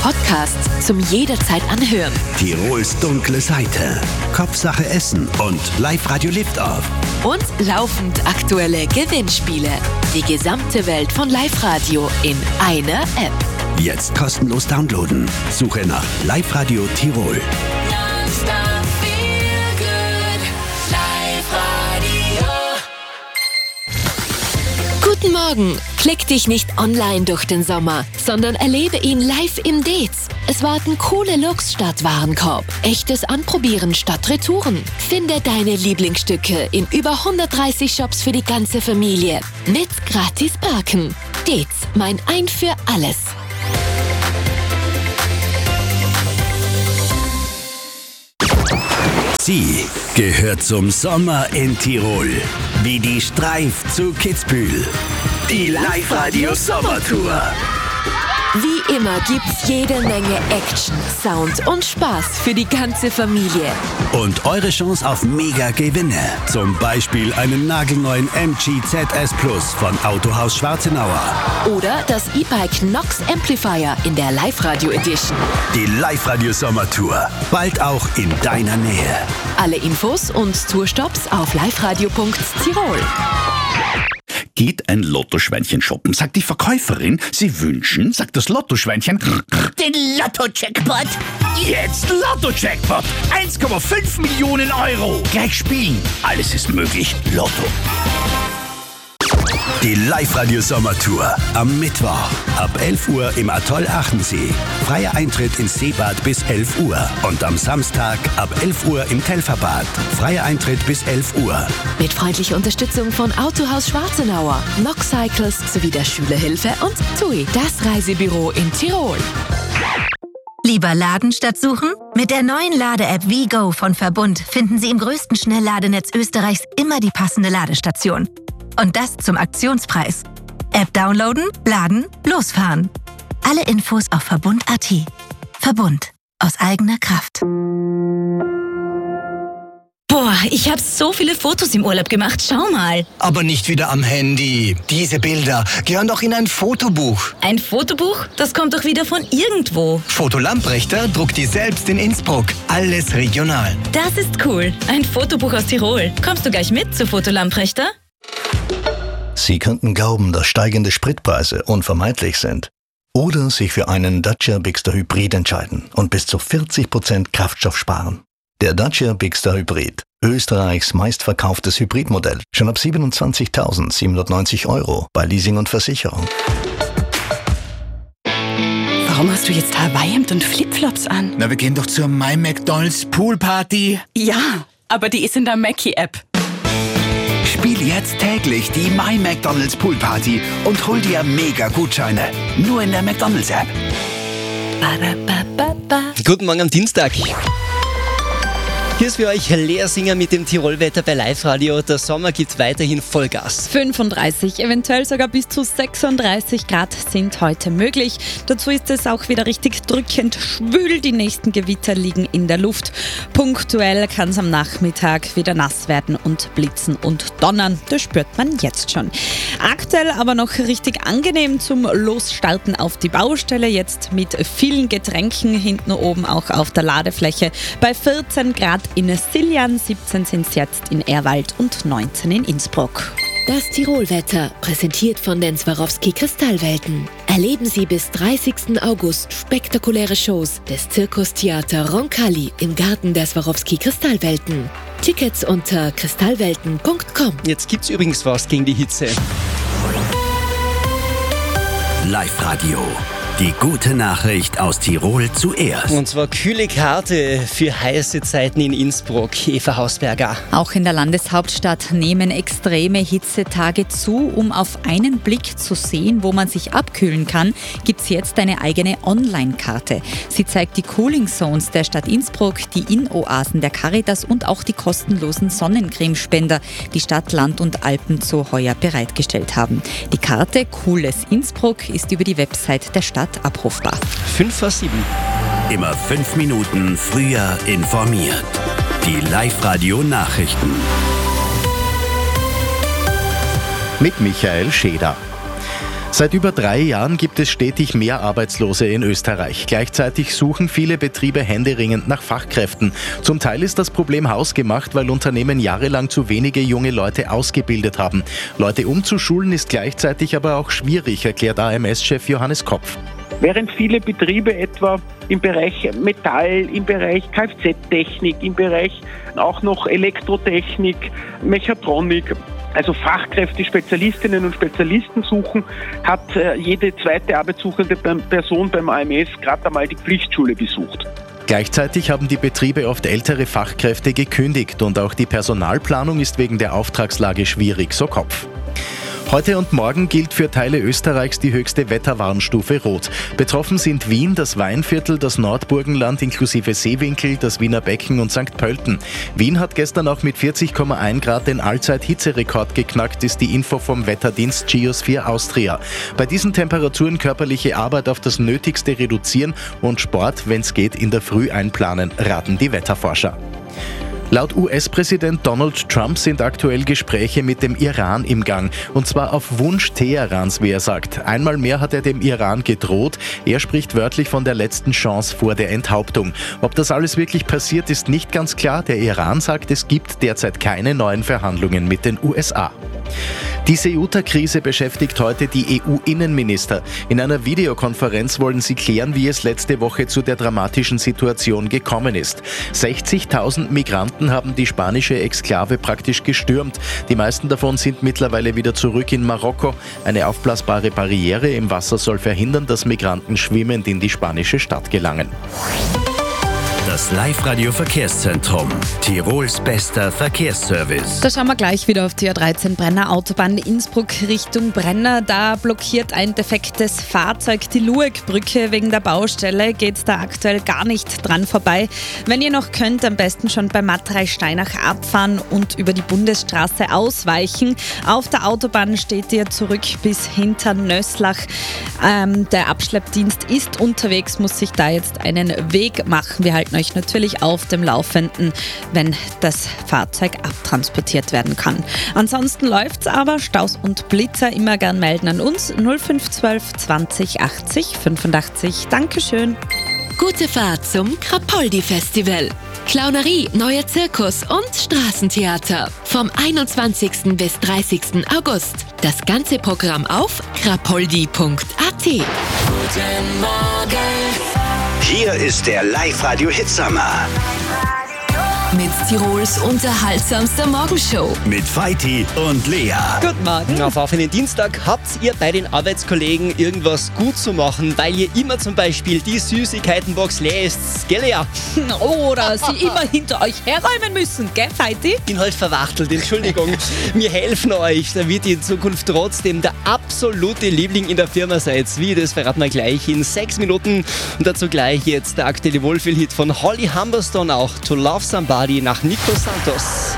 Podcasts zum jederzeit anhören. Tirols dunkle Seite, Kopfsache Essen und Live-Radio Liftoff. Und laufend aktuelle Gewinnspiele. Die gesamte Welt von Live-Radio in einer App. Jetzt kostenlos downloaden. Suche nach Live-Radio Tirol. Guten Morgen! Klick dich nicht online durch den Sommer, sondern erlebe ihn live im Dez. Es warten coole Looks statt Warenkorb, echtes Anprobieren statt Retouren. Finde deine Lieblingsstücke in über 130 Shops für die ganze Familie. Mit gratis Parken. Dez, mein Ein für alles. Sie gehört zum Sommer in Tirol. Wie die Streif zu Kitzbühel. Die Live-Radio Sommertour. Wie immer gibt's jede Menge Action, Sound und Spaß für die ganze Familie. Und eure Chance auf Mega-Gewinne. Zum Beispiel einen nagelneuen MG ZS Plus von Autohaus Schwarzenauer. Oder das E-Bike Nox Amplifier in der Live-Radio Edition. Die Live-Radio Sommertour. Bald auch in deiner Nähe. Alle Infos und Tourstops auf liveradio.tirol. Geht ein Lottoschweinchen shoppen, sagt die Verkäuferin, sie wünschen, sagt das Lottoschweinchen, den Lotto-Jackpot. jetzt Lotto-Jackpot, 1,5 Millionen Euro. Gleich spielen, alles ist möglich, Lotto. Die Live-Radio Sommertour am Mittwoch ab 11 Uhr im Atoll Achensee. Freier Eintritt ins Seebad bis 11 Uhr. Und am Samstag ab 11 Uhr im Telferbad. Freier Eintritt bis 11 Uhr. Mit freundlicher Unterstützung von Autohaus Schwarzenauer, Nox Cycles sowie der Schülerhilfe und TUI, das Reisebüro in Tirol. Lieber laden statt suchen? Mit der neuen Lade-App WeGo von Verbund finden Sie im größten Schnellladenetz Österreichs immer die passende Ladestation. Und das zum Aktionspreis. App downloaden, laden, losfahren. Alle Infos auf Verbund.at. Verbund. Aus eigener Kraft. Boah, ich habe so viele Fotos im Urlaub gemacht. Schau mal. Aber nicht wieder am Handy. Diese Bilder gehören doch in ein Fotobuch. Ein Fotobuch? Das kommt doch wieder von irgendwo. Foto Lamprechter druckt die selbst in Innsbruck. Alles regional. Das ist cool. Ein Fotobuch aus Tirol. Kommst du gleich mit zu Foto Lamprechter? Sie könnten glauben, dass steigende Spritpreise unvermeidlich sind. Oder sich für einen Dacia Bigster Hybrid entscheiden und bis zu 40% Kraftstoff sparen. Der Dacia Bigster Hybrid, Österreichs meistverkauftes Hybridmodell, schon ab 27.790 Euro bei Leasing und Versicherung. Warum hast du jetzt Hawaii-Hemd und Flipflops an? Na, wir gehen doch zur My McDonald's Poolparty. Ja, aber die ist in der Mackie-App. Spiel jetzt täglich die My McDonald's Poolparty und hol dir Mega-Gutscheine. Nur in der McDonald's-App. Guten Morgen am Dienstag. Hier ist für euch Lea Singer mit dem Tirolwetter bei Live-Radio. Der Sommer gibt weiterhin Vollgas. 35, eventuell sogar bis zu 36 Grad sind heute möglich. Dazu ist es auch wieder richtig drückend schwül. Die nächsten Gewitter liegen in der Luft. Punktuell kann es am Nachmittag wieder nass werden und blitzen und donnern. Das spürt man jetzt schon. Aktuell aber noch richtig angenehm zum Losstarten auf die Baustelle. Jetzt mit vielen Getränken hinten oben auch auf der Ladefläche. Bei 14 Grad in Siljan, 17 sind es jetzt in Ehrwald und 19 in Innsbruck. Das Tirolwetter, präsentiert von den Swarovski Kristallwelten. Erleben Sie bis 30. August spektakuläre Shows des Zirkustheater Roncalli im Garten der Swarovski Kristallwelten. Tickets unter kristallwelten.com. Jetzt gibt's übrigens was gegen die Hitze. Live-Radio. Die gute Nachricht aus Tirol zuerst. Und zwar kühle Karte für heiße Zeiten in Innsbruck. Eva Hausberger. Auch in der Landeshauptstadt nehmen extreme Hitzetage zu. Um auf einen Blick zu sehen, wo man sich abkühlen kann, gibt es jetzt eine eigene Online-Karte. Sie zeigt die Cooling Zones der Stadt Innsbruck, die Innoasen der Caritas und auch die kostenlosen Sonnencremespender, die Stadt, Land und Alpen zu heuer bereitgestellt haben. Die Karte Cooles Innsbruck ist über die Website der Stadt abrufbar. 5:07. Immer 5 Minuten früher informiert. Die Seit über 3 Jahren gibt es stetig mehr Arbeitslose in Österreich. Gleichzeitig suchen viele Betriebe händeringend nach Fachkräften. Zum Teil ist das Problem hausgemacht, weil Unternehmen jahrelang zu wenige junge Leute ausgebildet haben. Leute umzuschulen ist gleichzeitig aber auch schwierig, erklärt AMS-Chef Johannes Kopf. Während viele Betriebe etwa im Bereich Metall, im Bereich Kfz-Technik, im Bereich auch noch Elektrotechnik, Mechatronik, also Fachkräfte, Spezialistinnen und Spezialisten suchen, hat jede zweite arbeitssuchende Person beim AMS gerade einmal die Pflichtschule besucht. Gleichzeitig haben die Betriebe oft ältere Fachkräfte gekündigt und auch die Personalplanung ist wegen der Auftragslage schwierig, so Kopf. Heute und morgen gilt für Teile Österreichs die höchste Wetterwarnstufe Rot. Betroffen sind Wien, das Weinviertel, das Nordburgenland inklusive Seewinkel, das Wiener Becken und St. Pölten. Wien hat gestern auch mit 40,1 Grad den Allzeit-Hitzerekord geknackt, ist die Info vom Wetterdienst Geosphere Austria. Bei diesen Temperaturen körperliche Arbeit auf das Nötigste reduzieren und Sport, wenn es geht, in der Früh einplanen, raten die Wetterforscher. Laut US-Präsident Donald Trump sind aktuell Gespräche mit dem Iran im Gang. Und zwar auf Wunsch Teherans, wie er sagt. Einmal mehr hat er dem Iran gedroht. Er spricht wörtlich von der letzten Chance vor der Enthauptung. Ob das alles wirklich passiert, ist nicht ganz klar. Der Iran sagt, es gibt derzeit keine neuen Verhandlungen mit den USA. Die Ceuta-Krise beschäftigt heute die EU-Innenminister. In einer Videokonferenz wollen sie klären, wie es letzte Woche zu der dramatischen Situation gekommen ist. 60.000 Migranten haben die spanische Exklave praktisch gestürmt. Die meisten davon sind mittlerweile wieder zurück in Marokko. Eine aufblasbare Barriere im Wasser soll verhindern, dass Migranten schwimmend in die spanische Stadt gelangen. Das Live-Radio-Verkehrszentrum. Tirols bester Verkehrsservice. Da schauen wir gleich wieder auf die A13 Brenner Autobahn Innsbruck Richtung Brenner. Da blockiert ein defektes Fahrzeug die Luegbrücke. Wegen der Baustelle geht da aktuell gar nicht dran vorbei. Wenn ihr noch könnt, am besten schon bei Matrei-Steinach abfahren und über die Bundesstraße ausweichen. Auf der Autobahn steht ihr zurück bis hinter Nöslach. Der Abschleppdienst ist unterwegs, muss sich da jetzt einen Weg machen. Wir halten euch natürlich auf dem Laufenden, wenn das Fahrzeug abtransportiert werden kann. Ansonsten läuft's aber. Staus und Blitzer immer gern melden an uns 0512 20 80 85. Dankeschön. Gute Fahrt zum Krapoldi-Festival. Clownerie, neuer Zirkus und Straßentheater. Vom 21. bis 30. August. Das ganze Programm auf krapoldi.at. Guten Morgen. Hier ist der Live-Radio-Hitsommer. Mit Tirols unterhaltsamster Morgenshow. Mit Feiti und Lea. Guten Morgen. Auf einen Dienstag habt ihr bei den Arbeitskollegen irgendwas gut zu machen, weil ihr immer zum Beispiel die Süßigkeitenbox leer ist, gell Lea? Oder sie immer hinter euch herräumen müssen, gell Feiti? Ich bin halt verwachtelt, Entschuldigung. Wir helfen euch, damit ihr in Zukunft trotzdem der absolute Liebling in der Firma seid. Wie, das verraten wir gleich in 6 Minuten. Und dazu gleich jetzt der aktuelle Wohlfühlhit von Holly Humberstone auch, To Love Somebody nach Nico Santos.